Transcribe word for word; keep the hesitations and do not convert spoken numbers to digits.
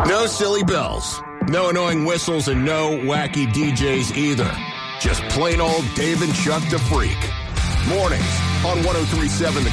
No silly bells, no annoying whistles, and no wacky D Js either. Just plain old Dave and Chuck the Freak. Mornings on one oh three point seven The